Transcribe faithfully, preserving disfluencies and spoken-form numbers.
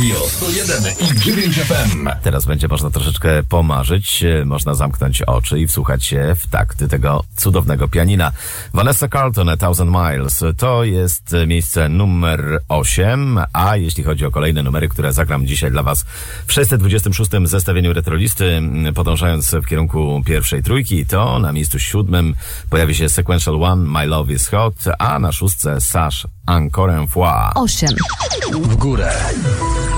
sto jeden i dziewięć F M. Teraz będzie można troszeczkę pomarzyć, można zamknąć oczy i wsłuchać się w takty tego cudownego pianina. Vanessa Carlton, A Thousand Miles, to jest miejsce numer osiem, a jeśli chodzi o kolejne numery, które zagram dzisiaj dla Was w sześćset dwudziestym szóstym zestawieniu Retrolisty, podążając w kierunku pierwszej trójki, to na miejscu siódmym pojawi się Sequential One, My Love Is Hot, a na szóstce Sash, Encore une fois. osiem. W górę.